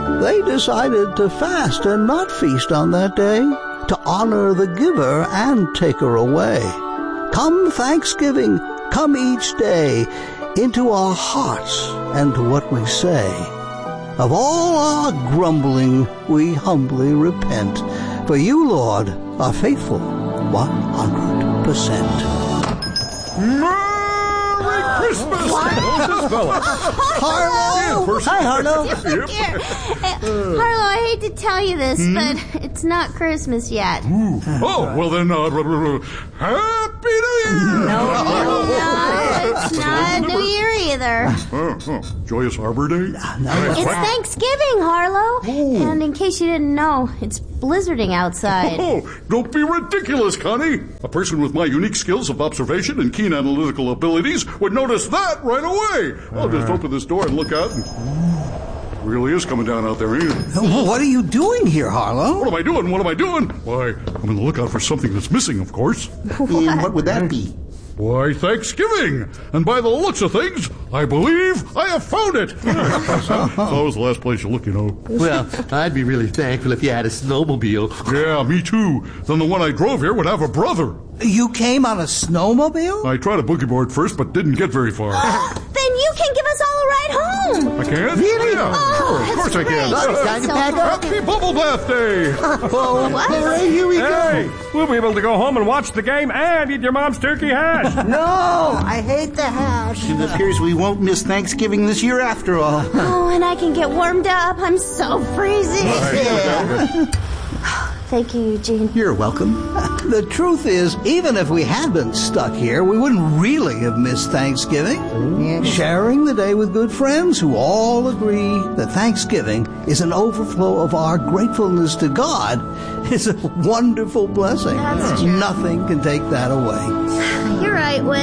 they decided to fast and not feast on that day, to honor the giver and taker away. Come Thanksgiving, come each day, into our hearts and to what we say. Of all our grumbling we humbly repent, for you, Lord, are faithful 100%. Merry Christmas! How's this fella? Harlow! Hi, Harlow. Harlow, I hate to tell you this, but it's not Christmas yet. Oh, well then, Happy New Year! No, it's not New Year either. Joyous Harbor Day? It's Thanksgiving, Harlow. And in case you didn't know, it's blizzarding outside. Oh, don't be ridiculous, Connie. A person with my unique skills of observation and keen analytical abilities would notice that right away. I'll just open this door and look out. It really is coming down out there, ain't it? What are you doing here, Harlow? What am I doing? Why, I'm on the lookout for something that's missing, of course. And what would that be? Why, Thanksgiving. And by the looks of things, I believe I have found it. It's always the last place you look, you know. Well, I'd be really thankful if you had a snowmobile. Yeah, me too. Then the one I drove here would have a brother. You came on a snowmobile? I tried a boogie board first, but didn't get very far. Then you can give us all a ride home. I can? Really? Yeah, sure. Of course I can. Time to pack up. Happy Bubble Bath Day! Hooray, here we go. Hey, we'll be able to go home and watch the game and eat your mom's turkey hash. No, I hate the hash. It appears we won't miss Thanksgiving this year after all. Oh, and I can get warmed up. I'm so freezing. Thank you, Eugene. You're welcome. The truth is, even if we had been stuck here, we wouldn't really have missed Thanksgiving. Sharing the day with good friends who all agree that Thanksgiving is an overflow of our gratefulness to God is a wonderful blessing. That's true. Nothing can take that away. You're right, Wes.